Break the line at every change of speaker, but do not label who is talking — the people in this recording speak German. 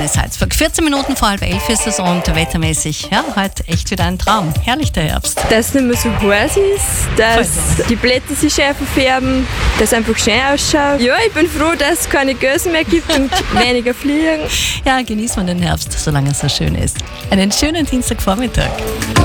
Salzburg. 14 Minuten vor 10:30 ist es und wettermäßig, ja, heute echt wieder ein Traum. Herrlich der Herbst.
Dass es nicht mehr so heiß ist, dass die Blätter sich schärfer färben, dass es einfach schön ausschaut. Ja, ich bin froh, dass es keine Gösen mehr gibt und weniger Fliegen.
Ja, genießt man den Herbst, solange es so schön ist. Einen schönen Dienstagvormittag.